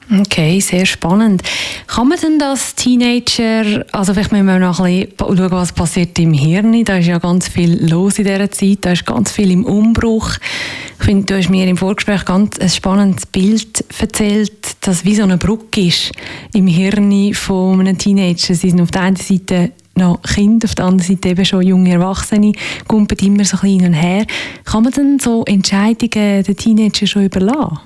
Okay, sehr spannend. Kann man denn das Teenager, also vielleicht müssen wir noch ein bisschen schauen, was passiert im Hirn. Da ist ja ganz viel los in dieser Zeit, da ist ganz viel im Umbruch. Ich finde, du hast mir im Vorgespräch ganz ein spannendes Bild erzählt, dass wie so eine Brücke ist im Hirn von einem Teenager. Sie sind auf der einen Seite noch Kinder, auf der anderen Seite eben schon junge Erwachsene, kumpen immer so ein bisschen hin und her. Kann man denn so Entscheidungen den Teenager schon überlassen?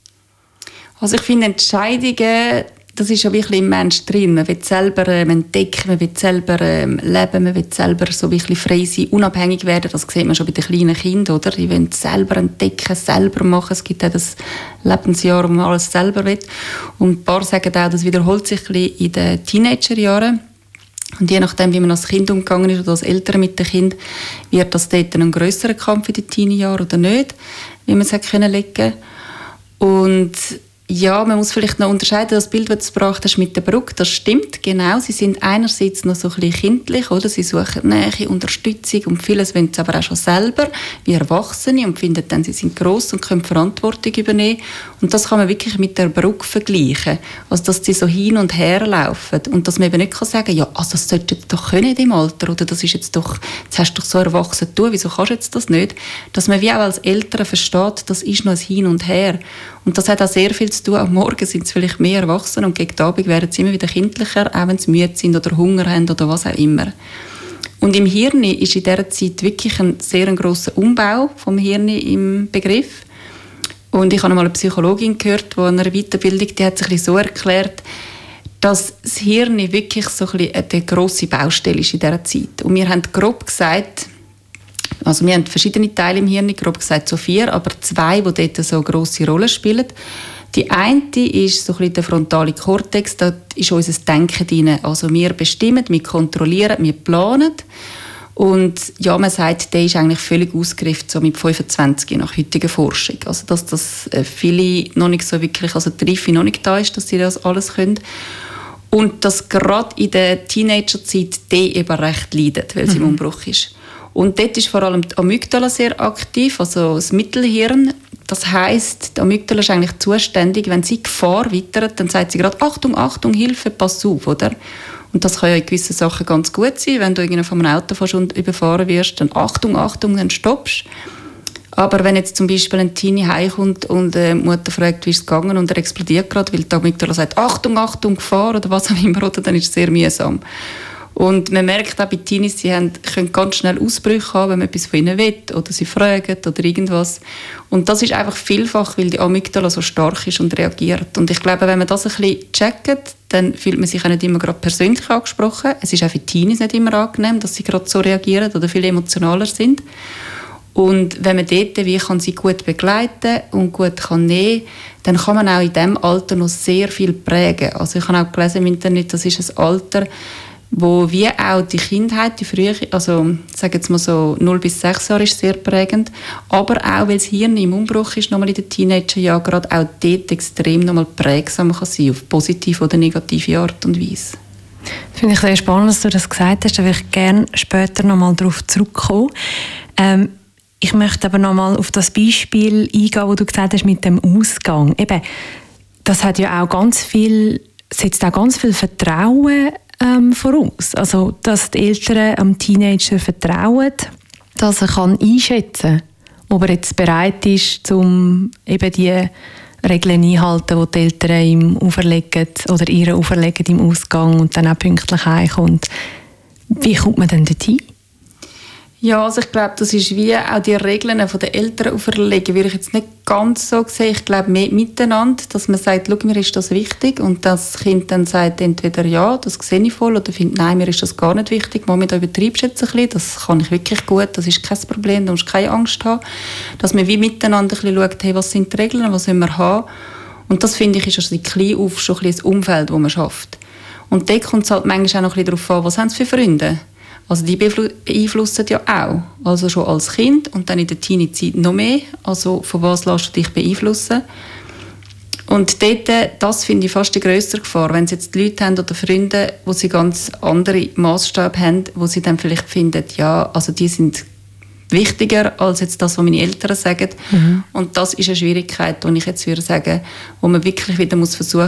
Also ich finde Entscheidungen, das ist ja wirklich im Mensch drin. Man will selber entdecken, man will selber leben, man will selber so wirklich frei sein, unabhängig werden. Das sieht man schon bei den kleinen Kindern, oder? Die wollen selber entdecken, selber machen. Es gibt auch das Lebensjahr, wo man alles selber will. Und ein paar sagen auch, das wiederholt sich ein bisschen in den Teenagerjahren. Und je nachdem, wie man als Kind umgegangen ist oder als Eltern mit dem Kind, wird das dort ein grösserer Kampf in den Teenie-Jahren oder nicht, wie man es legen konnte. Und ja, man muss vielleicht noch unterscheiden, das Bild, das du gebracht hast mit der Brücke, das stimmt, genau. Sie sind einerseits noch so ein bisschen kindlich, oder? Sie suchen Nähe, Unterstützung und vieles wollen sie aber auch schon selber, wie Erwachsene, und finden dann, sie sind gross und können Verantwortung übernehmen. Und das kann man wirklich mit der Brücke vergleichen. Also, dass sie so hin und her laufen und dass man eben nicht sagen kann, ja, also das solltest du doch können in dem Alter, oder das ist jetzt doch, jetzt hast du doch so erwachsen getan, wieso kannst du jetzt das nicht? Dass man wie auch als Eltern versteht, das ist noch ein Hin und Her. Und das hat auch sehr viel zu tun. Am Morgen sind sie vielleicht mehr erwachsen und gegen den Abend werden sie immer wieder kindlicher, auch wenn sie müde sind oder Hunger haben oder was auch immer. Und im Hirn ist in dieser Zeit wirklich ein sehr grosser Umbau vom Hirn im Begriff. Und ich habe einmal eine Psychologin gehört, die in einer Weiterbildung, die hat sich so erklärt, dass das Hirn wirklich so eine grosse Baustelle ist in dieser Zeit. Und wir haben grob gesagt, also wir haben verschiedene Teile im Hirn, grob gesagt so 4, aber 2, die dort so eine grosse Rolle spielen. Die eine ist so ein bisschen der frontale Kortex, da ist unser Denken drin. Also wir bestimmen, wir kontrollieren, wir planen. Und ja, man sagt, der ist eigentlich völlig ausgereift, so mit 25 nach heutiger Forschung. Also dass das viele noch nicht so wirklich, also die Reife noch nicht da ist, dass sie das alles können. Und dass gerade in der Teenagerzeit der eben recht leidet, weil sie im Umbruch ist. Und dort ist vor allem die Amygdala sehr aktiv, also das Mittelhirn. Das heisst, die Amygdala ist eigentlich zuständig, wenn sie Gefahr wittert, dann sagt sie gerade, Achtung, Achtung, Hilfe, pass auf, oder? Und das kann ja in gewissen Sachen ganz gut sein, wenn du irgendwie von einem Auto fast überfahren wirst, dann Achtung, Achtung, dann stoppst. Aber wenn jetzt zum Beispiel ein Teenie heimkommt und die Mutter fragt, wie ist es gegangen, und er explodiert gerade, weil die Amygdala sagt, Achtung, Achtung, Gefahr, oder was auch immer, oder, dann ist es sehr mühsam. Und man merkt auch bei Teenies, sie können ganz schnell Ausbrüche haben, wenn man etwas von ihnen will oder sie fragen oder irgendwas. Und das ist einfach vielfach, weil die Amygdala so stark ist und reagiert. Und ich glaube, wenn man das ein bisschen checkt, dann fühlt man sich auch nicht immer gerade persönlich angesprochen. Es ist auch für Teenies nicht immer angenehm, dass sie gerade so reagieren oder viel emotionaler sind. Und wenn man dort wie kann sie gut begleiten und gut kann nehmen, dann kann man auch in diesem Alter noch sehr viel prägen. Also ich habe auch gelesen im Internet, das ist ein Alter, wo wie auch die Kindheit, die frühe, also sagen jetzt mal so 0 bis 6 Jahre ist sehr prägend, aber auch, weil das Hirn im Umbruch ist, nochmal in den Teenagerjahren, gerade auch dort extrem nochmal prägsam kann sein, auf positive oder negative Art und Weise. Finde ich sehr spannend, dass du das gesagt hast, da würde ich gerne später nochmal darauf zurückkommen. Ich möchte aber nochmal auf das Beispiel eingehen, wo du gesagt hast, mit dem Ausgang. Eben, das hat ja auch ganz viel, setzt auch ganz viel Vertrauen voraus. Also, dass die Eltern am Teenager vertrauen, dass er einschätzen kann, ob er jetzt bereit ist, um eben die Regeln einhalten, die die Eltern ihm auferlegen oder ihr auferlegen im Ausgang und dann auch pünktlich heimkommt. Wie kommt man denn dorthin? Ja, also ich glaube, das ist wie auch die Regeln von den Eltern auferlegen, würde ich jetzt nicht ganz so sehen. Ich glaube mehr miteinander, dass man sagt, schau, mir ist das wichtig, und das Kind dann sagt entweder ja, das sehe ich voll, oder findet, nein, mir ist das gar nicht wichtig, Mami, da übertreibst du jetzt ein bisschen, das kann ich wirklich gut, das ist kein Problem, da musst du keine Angst haben. Dass man wie miteinander ein bisschen schaut, hey, was sind die Regeln, was sollen wir haben? Und das, finde ich, ist also klein auf schon ein bisschen das Umfeld, das man schafft. Und dort kommt es halt manchmal auch noch ein bisschen darauf an, was haben sie für Freunde? Also die beeinflussen ja auch. Also schon als Kind und dann in der Teenie-Zeit noch mehr. Also von was lässt du dich beeinflussen? Und dort, das finde ich fast die grössere Gefahr, wenn sie jetzt Leute haben oder Freunde, wo sie ganz andere Maßstäbe haben, wo sie dann vielleicht finden, ja, also die sind wichtiger als jetzt das, was meine Eltern sagen. Und das ist eine Schwierigkeit, die ich jetzt würde sagen, wo man wirklich wieder versuchen